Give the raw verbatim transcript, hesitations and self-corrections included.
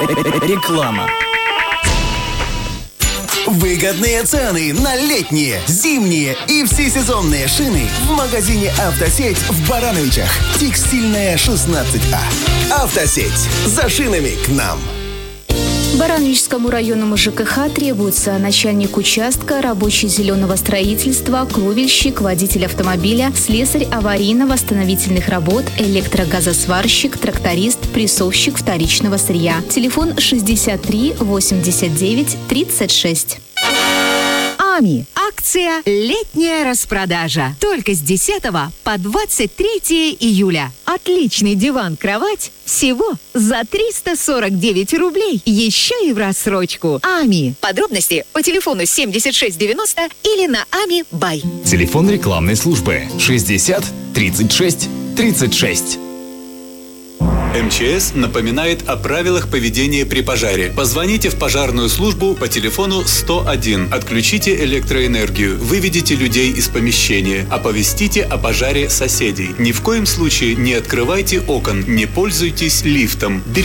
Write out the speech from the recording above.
Реклама. Выгодные цены на летние, зимние и всесезонные шины в магазине «Автосеть» в Барановичах. Текстильная, шестнадцать А. «Автосеть». За шинами к нам. Барановичскому районному ЖКХ требуется начальник участка, рабочий зеленого строительства, кровельщик, водитель автомобиля, слесарь аварийно-восстановительных работ, электрогазосварщик, тракторист, прессовщик вторичного сырья. Телефон шестьдесят три восемьдесят девять тридцать шесть. АМИ. Акция «Летняя распродажа». Только с десятого по двадцать третье июля. Отличный диван-кровать всего за триста сорок девять рублей. Еще и в рассрочку. АМИ. Подробности по телефону семьдесят шесть девяносто или на ами бай. Телефон рекламной службы шестьдесят тридцать шесть тридцать шесть. МЧС напоминает о правилах поведения при пожаре. Позвоните в пожарную службу по телефону сто один. Отключите электроэнергию, выведите людей из помещения, оповестите о пожаре соседей. Ни в коем случае не открывайте окон, не пользуйтесь лифтом.